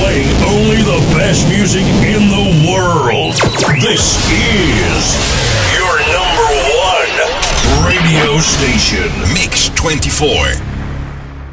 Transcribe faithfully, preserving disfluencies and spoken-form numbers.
Playing only the best music in the world. This is your number one radio station. Mix twenty-four.